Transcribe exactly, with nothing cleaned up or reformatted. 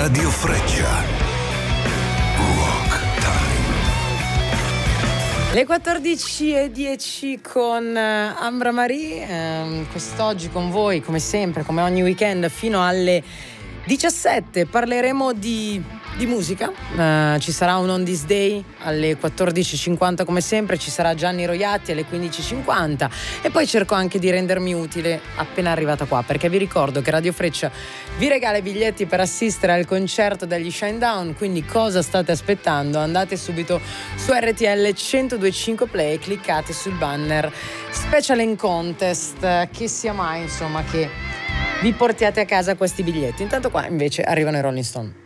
Radio Freccia. Rock Time. Le quattordici e dieci con Ambra Marie, ehm, quest'oggi con voi come sempre, come ogni weekend fino alle diciassette parleremo di, di musica. Uh, ci sarà un On This Day alle quattordici e cinquanta come sempre, ci sarà Gianni Roiatti alle quindici e cinquanta e poi cerco anche di rendermi utile appena arrivata qua, perché vi ricordo che Radio Freccia vi regala i biglietti per assistere al concerto degli Shinedown, quindi cosa state aspettando? Andate subito su R T L centodue e cinque Play e cliccate sul banner Special in Contest, che sia mai insomma che vi portiate a casa questi biglietti. Intanto qua invece arrivano i Rolling Stone.